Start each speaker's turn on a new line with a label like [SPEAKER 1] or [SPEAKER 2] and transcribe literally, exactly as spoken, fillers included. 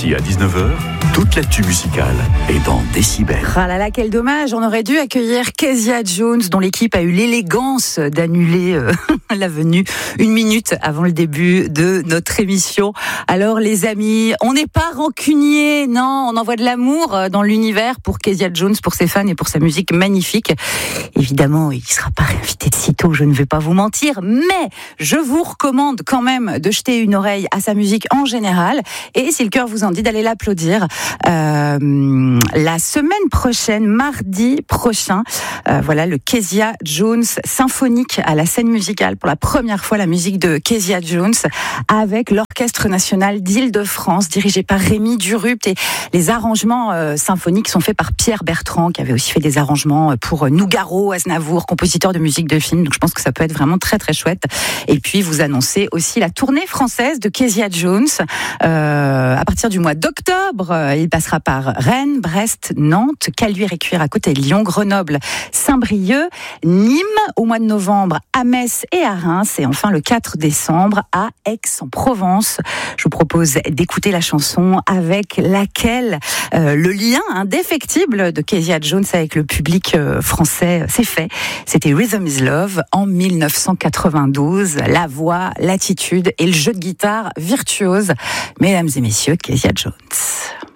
[SPEAKER 1] midi à dix-neuf heures, toute l'actu musicale est dans Décibel.
[SPEAKER 2] Ah là là, quel dommage, on aurait dû accueillir Kezia Jones, dont l'équipe a eu l'élégance d'annuler euh, la venue une minute avant le début de notre émission. Alors les amis, on n'est pas rancuniers, non, on envoie de l'amour dans l'univers pour Kezia Jones, pour ses fans et pour sa musique magnifique. Évidemment, il ne sera pas réinvité de sitôt, je ne vais pas vous mentir, mais je vous recommande quand même de jeter une oreille à sa musique en général, et si le cœur vous en dit, d'aller l'applaudir. Euh, la semaine prochaine, mardi prochain, euh, voilà le Kezia Jones symphonique à la scène musicale. Pour la première fois, la musique de Kezia Jones avec l'Orchestre National d'Île-de-France, dirigé par Rémi Durupt, et les arrangements euh, symphoniques sont faits par Pierre Bertrand, qui avait aussi fait des arrangements pour Nougaro, Aznavour, compositeur de musique de film. Donc je pense que ça peut être vraiment très très chouette. Et puis vous annoncez aussi la tournée française de Kezia Jones euh, à partir du mois d'octobre. Il passera par Rennes, Brest, Nantes, Caluire et Cuire à côté de Lyon, Grenoble, Saint-Brieuc, Nîmes au mois de novembre, à Metz et à Reims, et enfin le quatre décembre à Aix-en-Provence. Je vous propose d'écouter la chanson avec laquelle euh, le lien indéfectible de Kezia Jones avec le public euh, français s'est fait. C'était Rhythm is Love en dix-neuf cent quatre-vingt-douze. La voix, l'attitude et le jeu de guitare virtuose. Mesdames et messieurs, Kezia Jones.